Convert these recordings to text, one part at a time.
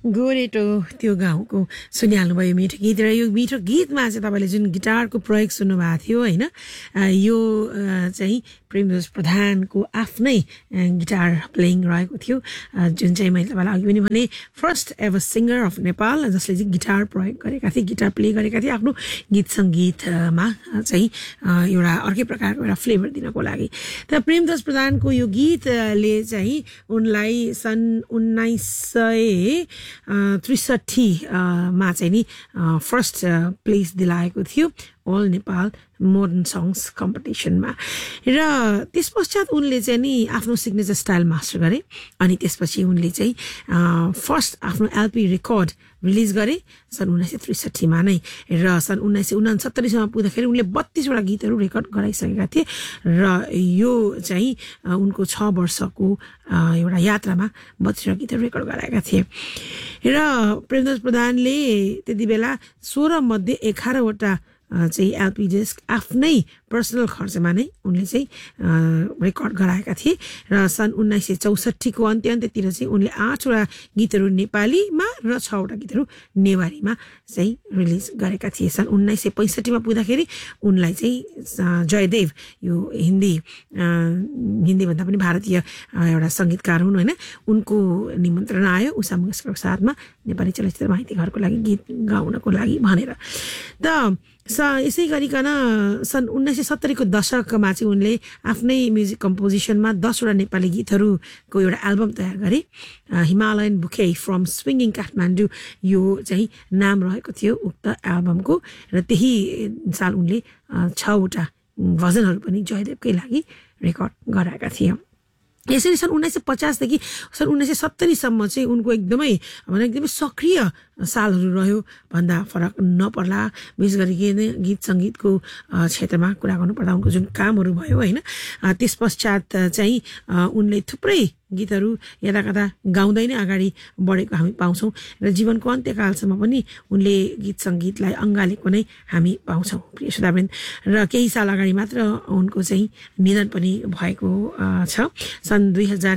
गोरेटो त्यो गाउँको सुनिहाल्नुभयो मिठो गीत र यो मिठो गीतमा चाहिँ तपाईँले जुन गिटारको प्रयोग सुन्नुभएको थियो होइन यो चाहिँ प्रेमदोष प्रधानको आफ्नै गिटार प्लेइङ रहेको थियो जुन चाहिँ मैले तपाईँलाई अघि पनि भने first ever singer of Nepal जसले चाहिँ गिटार प्रयोग गरेका थिए गिटार प्ले गरेका थिए आफ्नो गीत सङ्गीतमा चाहिँ एउटा अर्कै प्रकारको एउटा फ्लेभर दिनको लागि त प्रेमदोष प्रधानको यो गीतले चाहिँ उनलाई सन् 1963 मा चाहिँ नि फर्स्ट प्लेस दिलाएको थियो अल नेपाल मोडर्न सङ्ग्स कम्पिटिसनमा र त्यस पश्चात उनले चाहिँ नि आफ्नो सिग्नेचर स्टाइल मास्टर गरे अनि त्यसपछि उनले चाहिँ फर्स्ट आफ्नो एलपी रेकर्ड रिलिज गरे सन् 1963 मा नै र सन् 1969 सम्म पुग्दाखेरि उनले 32 वटा गीतहरू रेकर्ड गराइसकेका थिए र यो चाहिँ उनको 6 वर्षको एउटा यात्रामा 32 वटा गीतहरू रेकर्ड गराएका थिए र प्रेमदोष प्रधानले त्यति बेला 16 मध्ये 11 वटा चाहिँ एलपी डिस्क आफ्नै पर्सनल खर्चमा नै उनले चाहिँ रेकर्ड गराएका थिए र सन् 1964 को अन्त्यतिर चाहिँ उनले 8 वटा गीतहरू नेपालीमा र 6 वटा गीतहरू नेवारीमा चाहिँ रिलिज गरेका थिए सन् 1965 मा पुग्दाखेरि उनलाई चाहिँ जयदेव यो हिन्दी भन्दा पनि भारतीय एउटा संगीतकार हुन् हैन उनको निमन्त्रणा आयो उषा मङ्गेशकरको साथमा नेपाली चलचित्र माइती घरको लागि गीत गाउनको लागि भनेर त यसै गरिकन सन् 1970 को दशकमा चाहिँ उनले आफ्नै म्युजिक कम्पोजिसनमा 10 वटा नेपाली गीतहरूको एउटा एल्बम तयार गरे हिमालयन बुके फ्रम स्विङ्गिङ काठमाडौँ यो चाहिँ नाम रहेको थियो उक्त एल्बमको र त्यही साल उनले 6 वटा भजनहरू पनि जयदेवकै लागि रेकर्ड गराएका थिए यसरी सन् 1950 देखि सन् 1970 सम्म चाहिँ उनको एकदमै सक्रिय सालहरू रह्यो भन्दा फरक नपर्ला विशेष गरी गीत सङ्गीतको क्षेत्रमा कुरा गर्नुपर्दा उनको जुन कामहरू भयो होइन त्यस पश्चात चाहिँ उनले थुप्रै गीतहरू यदाकदा गाउँदै नै अगाडि बढेको हामी पाउँछौँ र जीवनको अन्त्यकालसम्म पनि उनले गीत सङ्गीतलाई अँगालेको नै हामी पाउँछौँ प्रिय श्रोतावृन्द र केही साल अगाडि मात्र उनको चाहिँ निधन पनि भएको छ सन्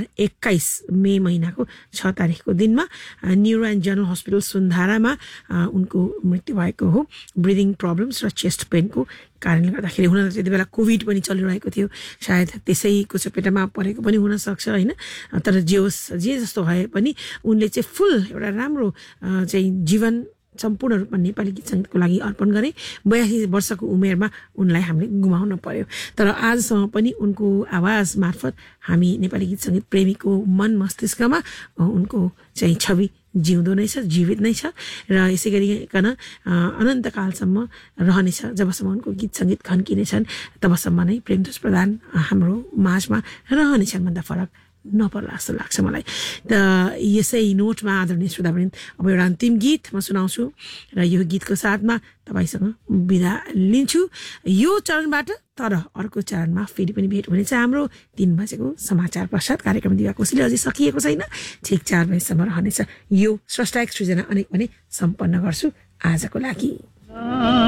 2021 मे महिनाको 6 तारिखको दिनमा न्युरो एन्ड जनरल हस्पिटल सुन्धारामा उनको मृत्यु भएको हो ब्रिदिङ प्रब्लम्स र चेस्ट पेनको कारणले गर्दाखेरि हुन त त्यति बेला कोभिड पनि चलिरहेको थियो सायद त्यसैको चपेटामा परेको पनि हुन सक्छ होइन तर जे जस्तो भए पनि उनले चाहिँ फुल एउटा राम्रो चाहिँ जीवन सम्पूर्ण रूपमा नेपाली गीत सङ्गीतको लागि अर्पण गरे 82 वर्षको उमेरमा उनलाई हामीले गुमाउन पर्यो तर आजसम्म पनि उनको आवाज मार्फत हामी नेपाली गीत सङ्गीत प्रेमीको मन मस्तिष्कमा उनको चाहिँ छवि जिउँदो नै छ जीवित नै छ र यसै गरिकन अनन्तकालसम्म रहनेछ जबसम्म उनको गीत सङ्गीत खन्किनेछन् तबसम्म नै प्रेमदोष प्रधान हाम्रो माझमा रहनेछन् भन्दा फरक नपर्ला जस्तो लाग्छ मलाई त यसै नोटमा आदरणीय श्रोतावृन्द अब एउटा अन्तिम गीत म सुनाउँछु र यो गीतको साथमा तपाईसँग बिदा लिन्छु यो चरणबाट तर अर्को चरणमा फेरि पनि भेट हुनेछ हाम्रो 3 बजेको समाचार पश्चात कार्यक्रम दिवा कोसीले अझै सकिएको छैन ठिक 4 बजेसम्म रहनेछ यो स्रष्टा एक सृजना अनेक पनि सम्पन्न गर्छु आजको लागि